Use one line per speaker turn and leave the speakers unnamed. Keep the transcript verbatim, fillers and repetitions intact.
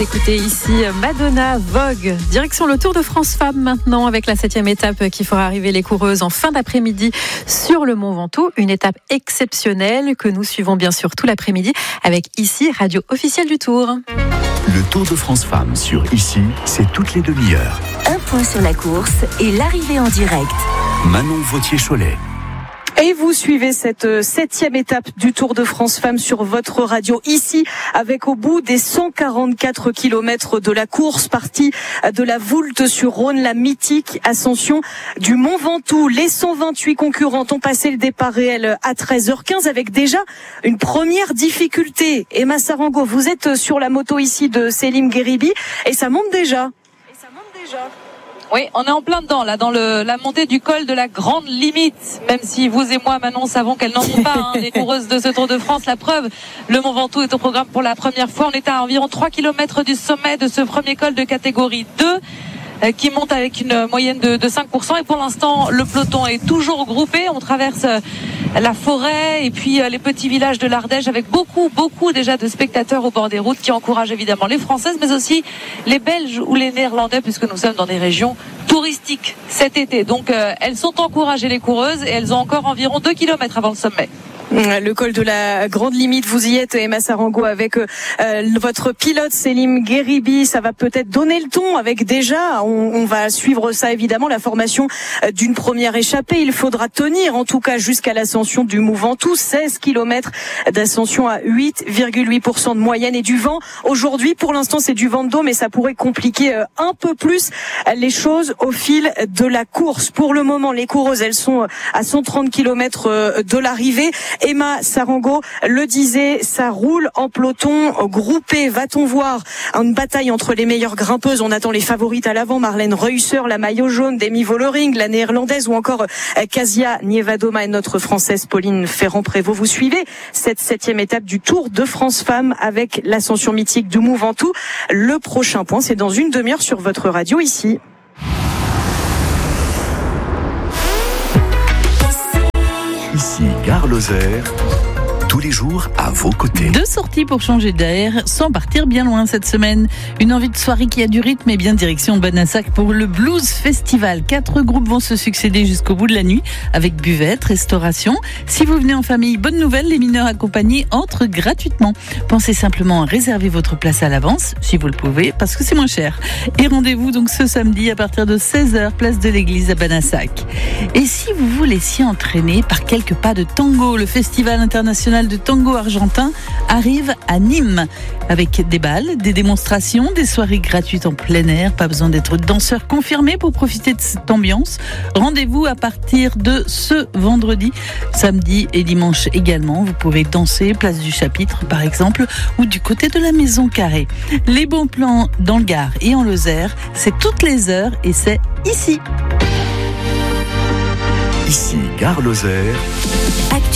Écoutez ici Madonna Vogue, direction le Tour de France Femmes maintenant avec la septième étape qui fera arriver les coureuses en fin d'après-midi sur le Mont Ventoux. Une étape exceptionnelle que nous suivons bien sûr tout l'après-midi avec ici Radio Officielle du Tour.
Le Tour de France Femmes sur ici, c'est toutes les demi-heures.
Un point sur la course et l'arrivée en direct.
Manon Vautier-Cholet.
Et vous suivez cette septième étape du Tour de France Femmes sur votre radio ici, avec au bout des cent quarante-quatre kilomètres de la course, partie de la Voulte-sur-Rhône, la mythique ascension du Mont Ventoux. Les cent vingt-huit concurrentes ont passé le départ réel à treize heures quinze avec déjà une première difficulté. Emma Sarango, vous êtes sur la moto ici de Selim Gheribi et ça monte déjà. Et ça monte déjà.
Oui, on est en plein dedans, là, dans le, la montée du col de la grande limite. Même si vous et moi, Manon, savons qu'elles n'en sont pas, hein, les coureuses de ce Tour de France. La preuve, le Mont Ventoux est au programme pour la première fois. On est à environ trois kilomètres du sommet de ce premier col de catégorie deux, euh, qui monte avec une moyenne de, de cinq pour cent. Et pour l'instant, le peloton est toujours groupé. On traverse euh, la forêt et puis euh, les petits villages de l'Ardèche avec beaucoup, beaucoup déjà de spectateurs au bord des routes qui encouragent évidemment les Françaises, mais aussi les Belges ou les Néerlandais, puisque nous sommes dans des régions touristiques cet été. Donc euh, elles sont encouragées, les coureuses, et elles ont encore environ deux kilomètres avant le sommet.
Le col de la grande limite, vous y êtes, Emma Sarango, avec euh, votre pilote Selim Gheribi. Ça va peut-être donner le ton avec déjà, on, on va suivre ça évidemment, la formation d'une première échappée. Il faudra tenir en tout cas jusqu'à l'ascension du Mont Ventoux, seize kilomètres d'ascension à huit virgule huit pour cent de moyenne et du vent. Aujourd'hui, pour l'instant, c'est du vent de dos, mais ça pourrait compliquer euh, un peu plus les choses au fil de la course. Pour le moment, les coureuses, elles sont à cent trente kilomètres de l'arrivée. Emma Sarango le disait, ça roule en peloton groupé. Va-t-on voir une bataille entre les meilleures grimpeuses? On attend les favorites à l'avant, Marlène Reusser, la maillot jaune, Demi Vollering, la néerlandaise, ou encore Kasia Niewedoma et notre française Pauline Ferrand-Prévot. Vous suivez cette septième étape du Tour de France Femmes avec l'ascension mythique du Mont Ventoux. Le prochain point, c'est dans une demi-heure sur votre radio ici.
Ici, Gare Lozère, tous les jours à vos côtés.
Deux sorties pour changer d'air sans partir bien loin cette semaine. Une envie de soirée qui a du rythme et bien direction Banassac pour le Blues Festival. Quatre groupes vont se succéder jusqu'au bout de la nuit avec buvette, restauration. Si vous venez en famille, bonne nouvelle, les mineurs accompagnés entrent gratuitement. Pensez simplement à réserver votre place à l'avance, si vous le pouvez, parce que c'est moins cher. Et rendez-vous donc ce samedi à partir de seize heures, place de l'église à Banassac. Et si vous vous laissiez entraîner par quelques pas de tango, le Festival international de tango argentin arrive à Nîmes avec des balles, des démonstrations, des soirées gratuites en plein air. Pas besoin d'être danseur confirmé pour profiter de cette ambiance. Rendez-vous à partir de ce vendredi, samedi et dimanche également. Vous pourrez danser place du Chapitre par exemple ou du côté de la Maison Carrée. Les bons plans dans le Gard et en Lozère, c'est toutes les heures et c'est ici.
Ici, Gare Lozère.